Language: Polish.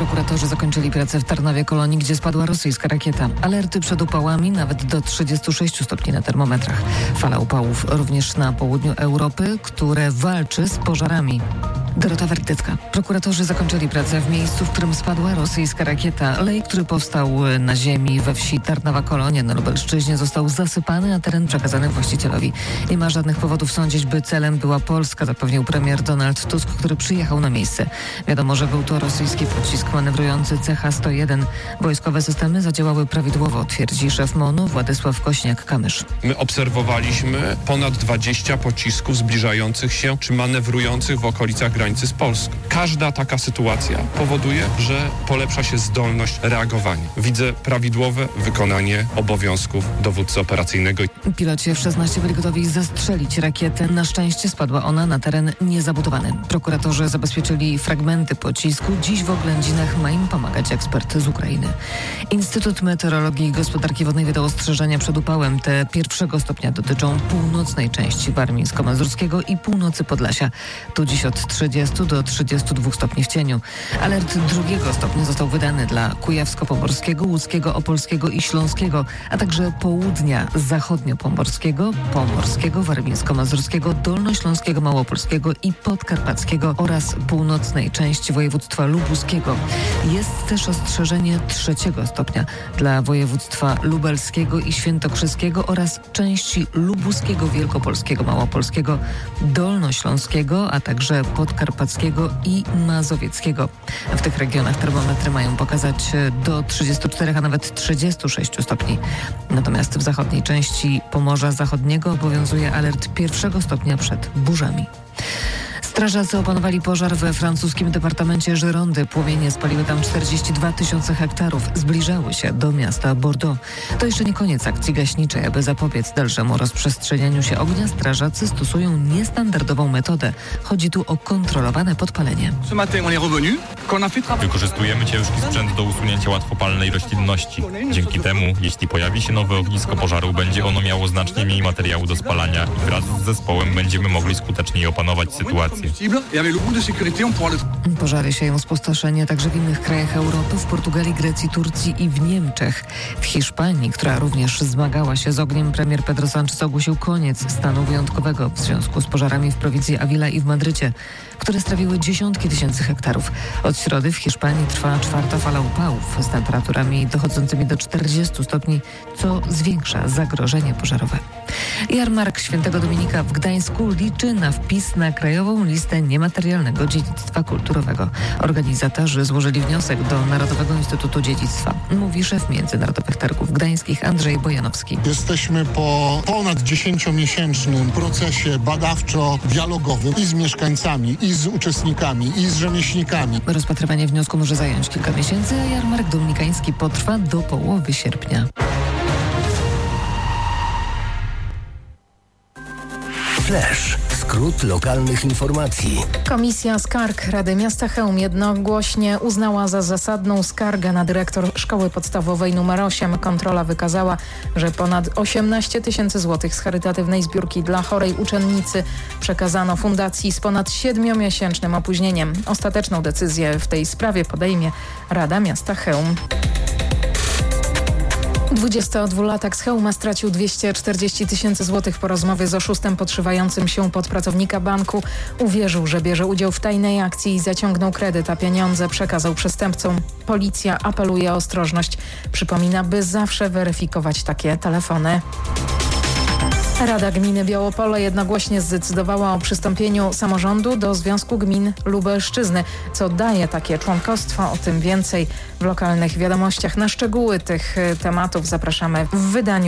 Prokuratorzy zakończyli pracę w Tarnowie Kolonii, gdzie spadła rosyjska rakieta. Alerty przed upałami nawet do 36 stopni na termometrach. Fala upałów również na południu Europy, które walczy z pożarami. Dorota Werdycka. Prokuratorzy zakończyli pracę w miejscu, w którym spadła rosyjska rakieta. Lej, który powstał na ziemi we wsi Tarnowa Kolonia na Lubelszczyźnie, został zasypany, a teren przekazany właścicielowi. Nie ma żadnych powodów sądzić, by celem była Polska, zapewnił premier Donald Tusk, który przyjechał na miejsce. Wiadomo, że był to rosyjski pocisk manewrujący CH-101. Wojskowe systemy zadziałały prawidłowo, twierdzi szef MON-u Władysław Kośniak-Kamysz. My obserwowaliśmy ponad 20 pocisków zbliżających się czy manewrujących w okolicach granicy z Polską. Każda taka sytuacja powoduje, że polepsza się zdolność reagowania. Widzę prawidłowe wykonanie obowiązków dowódcy operacyjnego. Piloci F-16 byli gotowi zestrzelić rakietę. Na szczęście spadła ona na teren niezabudowany. Prokuratorzy zabezpieczyli fragmenty pocisku. Dziś w oględzinach ma im pomagać ekspert z Ukrainy. Instytut Meteorologii i Gospodarki Wodnej wydał ostrzeżenia przed upałem. Te pierwszego stopnia dotyczą północnej części Warmińsko-Mazurskiego i północy Podlasia. Tu dziś od 30 do 32 stopni w cieniu. Alert drugiego stopnia został wydany dla Kujawsko-Pomorskiego, Łódzkiego, Opolskiego i Śląskiego, a także południa zachodnio-pomorskiego, pomorskiego, warmińsko-mazurskiego, dolnośląskiego, małopolskiego i podkarpackiego oraz północnej części województwa lubuskiego. Jest też ostrzeżenie trzeciego stopnia dla województwa lubelskiego i świętokrzyskiego oraz części lubuskiego, wielkopolskiego, małopolskiego, dolnośląskiego, a także podkarpackiego i mazowieckiego. W tych regionach termometry mają pokazać do 34, a nawet 36 stopni. Natomiast w zachodniej części Pomorza Zachodniego obowiązuje alert pierwszego stopnia przed burzami. Strażacy opanowali pożar we francuskim departamencie Girondy. Płomienie spaliły tam 42 000 hektarów. Zbliżały się do miasta Bordeaux. To jeszcze nie koniec akcji gaśniczej. Aby zapobiec dalszemu rozprzestrzenianiu się ognia, strażacy stosują niestandardową metodę. Chodzi tu o kontrolowane podpalenie. Wykorzystujemy ciężki sprzęt do usunięcia łatwopalnej roślinności. Dzięki temu, jeśli pojawi się nowe ognisko pożaru, będzie ono miało znacznie mniej materiału do spalania i wraz z zespołem będziemy mogli skuteczniej opanować sytuację. Pożary sieją spustoszenie także w innych krajach Europy, w Portugalii, Grecji, Turcji i w Niemczech. W Hiszpanii, która również zmagała się z ogniem, premier Pedro Sánchez ogłosił koniec stanu wyjątkowego w związku z pożarami w prowincji Avila i w Madrycie, które strawiły dziesiątki tysięcy hektarów. Od środy w Hiszpanii trwa czwarta fala upałów z temperaturami dochodzącymi do 40 stopni, co zwiększa zagrożenie pożarowe. Jarmark Świętego Dominika w Gdańsku liczy na wpis na krajową listę niematerialnego dziedzictwa kulturowego. Organizatorzy złożyli wniosek do Narodowego Instytutu Dziedzictwa, mówi szef Międzynarodowych Targów Gdańskich Andrzej Bojanowski. Jesteśmy po ponad 10-miesięcznym procesie badawczo-dialogowym i z mieszkańcami, i z uczestnikami, i z rzemieślnikami. Rozpatrywanie wniosku może zająć kilka miesięcy, a jarmark dominikański potrwa do połowy sierpnia. Flash. Skrót lokalnych informacji. Komisja Skarg Rady Miasta Chełm jednogłośnie uznała za zasadną skargę na dyrektor Szkoły Podstawowej nr 8. Kontrola wykazała, że ponad 18 000 złotych z charytatywnej zbiórki dla chorej uczennicy przekazano fundacji z ponad 7-miesięcznym opóźnieniem. Ostateczną decyzję w tej sprawie podejmie Rada Miasta Chełm. 22-latek z Chełma stracił 240 000 złotych po rozmowie z oszustem podszywającym się pod pracownika banku. Uwierzył, że bierze udział w tajnej akcji i zaciągnął kredyt, a pieniądze przekazał przestępcom. Policja apeluje o ostrożność. Przypomina, by zawsze weryfikować takie telefony. Rada Gminy Białopole jednogłośnie zdecydowała o przystąpieniu samorządu do Związku Gmin Lubelszczyzny. Co daje takie członkostwo? O tym więcej w lokalnych wiadomościach. Na szczegóły tych tematów zapraszamy w wydaniu